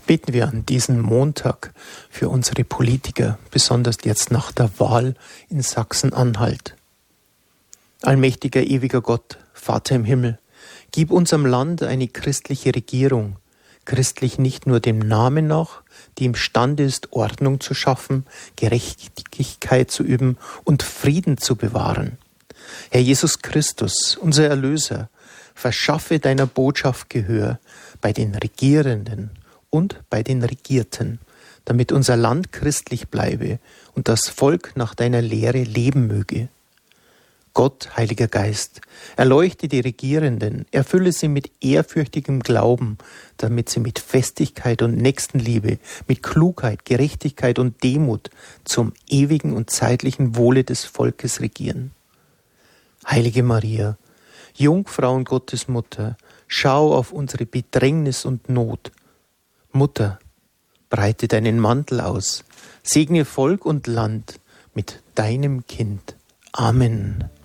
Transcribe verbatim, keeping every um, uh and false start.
Beten wir an diesen Montag für unsere Politiker, besonders jetzt nach der Wahl in Sachsen-Anhalt. Allmächtiger, ewiger Gott, Vater im Himmel, gib unserem Land eine christliche Regierung, christlich nicht nur dem Namen nach, die imstande ist, Ordnung zu schaffen, Gerechtigkeit zu üben und Frieden zu bewahren. Herr Jesus Christus, unser Erlöser, verschaffe deiner Botschaft Gehör bei den Regierenden und bei den Regierten, damit unser Land christlich bleibe und das Volk nach deiner Lehre leben möge. Gott, Heiliger Geist, erleuchte die Regierenden, erfülle sie mit ehrfürchtigem Glauben, damit sie mit Festigkeit und Nächstenliebe, mit Klugheit, Gerechtigkeit und Demut zum ewigen und zeitlichen Wohle des Volkes regieren. Heilige Maria, Jungfrau und Gottesmutter, schau auf unsere Bedrängnis und Not. Mutter, breite deinen Mantel aus, segne Volk und Land mit deinem Kind. Amen.